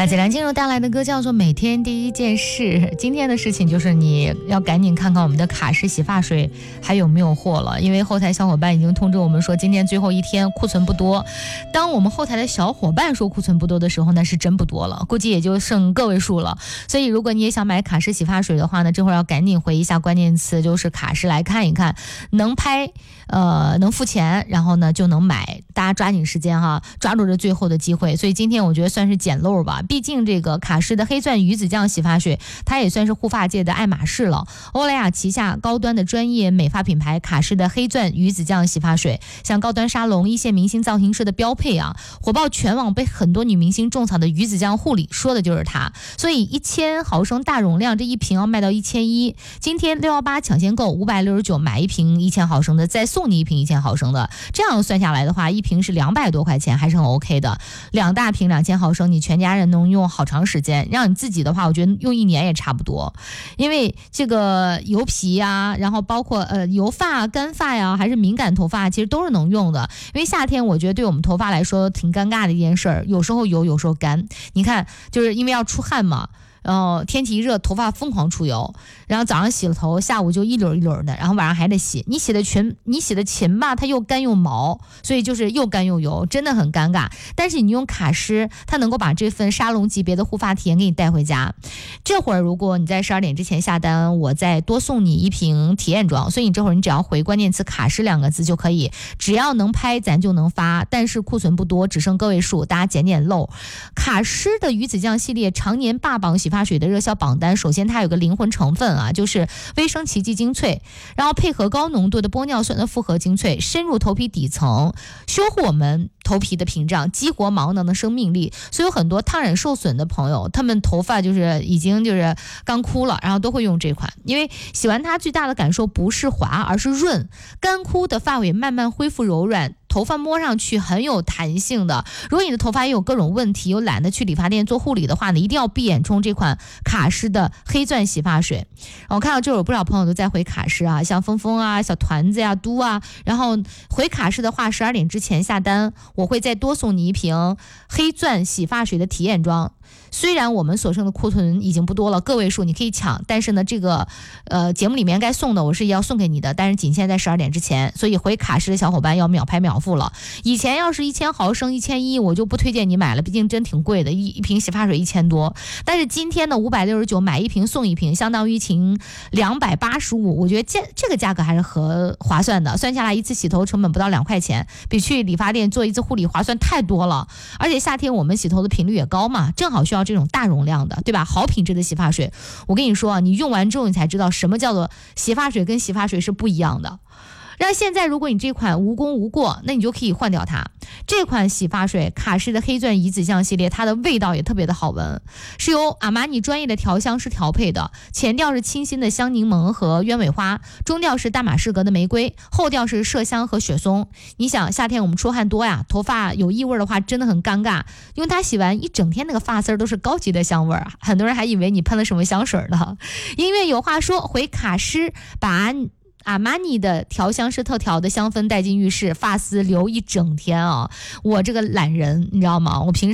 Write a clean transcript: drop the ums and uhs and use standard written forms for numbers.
大济南金融带来的歌叫做每天第一件事。今天的事情就是你要赶紧看看我们的卡诗洗发水还有没有货了，因为后台小伙伴已经通知我们说今天最后一天库存不多。当我们后台的小伙伴说库存不多的时候，那是真不多了，估计也就剩个位数了。所以如果你也想买卡诗洗发水的话呢，这会儿要赶紧回一下关键词，就是卡诗来看一看，能拍能付钱，然后呢就能买，大家抓紧时间哈，抓住这最后的机会。所以今天我觉得算是捡漏吧，毕竟这个卡诗的黑钻鱼子酱洗发水它也算是护发界的爱马仕了。欧莱雅旗下高端的专业美发品牌卡诗的黑钻鱼子酱洗发水，像高端沙龙一线明星造型师的标配啊，火爆全网，被很多女明星种草的鱼子酱护理说的就是它。所以1000毫升大容量这一瓶要卖到1100，今天618抢先购569买一瓶1000毫升的，再送你一瓶1000毫升的，这样算下来的话，一瓶是200多块钱，还是很 OK 的。2大瓶2000毫升，你全家人能用好长时间，让你自己的话我觉得用1年也差不多。因为这个油皮呀，然后包括油发干发呀，还是敏感头发，其实都是能用的。因为夏天我觉得对我们头发来说挺尴尬的一件事儿，有时候油有时候干。你看就是因为要出汗嘛，然后天气一热头发疯狂出油，然后早上洗了头，下午就一绺一绺的，然后晚上还得洗。你洗的勤吧，它又干又毛，所以就是又干又油，真的很尴尬。但是你用卡诗，它能够把这份沙龙级别的护发体验给你带回家。这会儿如果你在12点之前下单，我再多送你一瓶体验装，所以你这会儿你只要回关键词卡诗2个字就可以，只要能拍咱就能发，但是库存不多，只剩个位数，大家捡漏。卡诗的鱼子酱系列常年霸榜洗发水的热销榜单，首先它有个灵魂成分啊，就是微生奇迹精粹，然后配合高浓度的玻尿酸的复合精粹，深入头皮底层，修护我们头皮的屏障，激活毛囊的生命力。所以有很多烫染受损的朋友，他们头发就是已经就是干枯了，然后都会用这款，因为洗完它最大的感受不是滑，而是润，干枯的发尾慢慢恢复柔软，头发摸上去很有弹性的。如果你的头发也有各种问题，又懒得去理发店做护理的话呢，一定要闭眼冲这款卡诗的黑钻洗发水。我看到这有不少朋友都在回卡诗啊，像峰峰啊、小团子呀、都啊，然后回卡诗的话12点之前下单，我会再多送你一瓶黑钻洗发水的体验装。虽然我们所剩的库存已经不多了，个位数你可以抢，但是呢这个节目里面该送的我是要送给你的，但是仅限在12点之前，所以回卡诗的小伙伴要秒拍秒付了。以前要是1000毫升1100我就不推荐你买了，毕竟真挺贵的，一瓶洗发水1000多。但是今天的569买一瓶送一瓶，相当于请285，我觉得这个价格还是划算的，算下来一次洗头成本不到2块钱，比去理发店做一次护理划算太多了。而且夏天我们洗头的频率也高嘛，正好需要这种大容量的，对吧？好品质的洗发水，我跟你说啊，你用完之后你才知道什么叫做洗发水跟洗发水是不一样的。让现在如果你这款无功无过，那你就可以换掉它。这款洗发水卡诗的黑钻鱼子酱系列，它的味道也特别的好闻，是由阿玛尼专业的调香师调配的，前调是清新的香柠檬和鸢尾花，中调是大马士革的玫瑰，后调是麝香和雪松。你想夏天我们出汗多呀，头发有异味的话真的很尴尬，用它洗完一整天那个发丝都是高级的香味，很多人还以为你喷了什么香水呢。音乐有话说，回卡诗把阿玛尼的调香师特调的香氛带进浴室，发丝留一整天啊！我这个懒人你知道吗？我平时